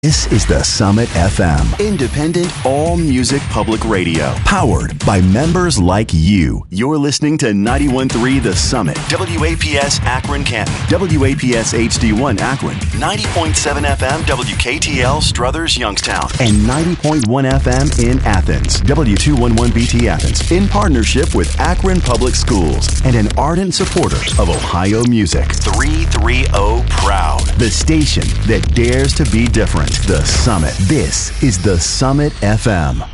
This is the Summit FM, independent all-music public radio, powered by members like you. You're listening to 91.3 The Summit, WAPS Akron Canton, WAPS HD1 Akron, 90.7 FM WKTL Struthers Youngstown, and 90.1 FM in Athens, W211BT Athens, in partnership with Akron Public Schools and an ardent supporter of Ohio music. 330 Proud, the station that dares to be different. The Summit. This is the Summit FM.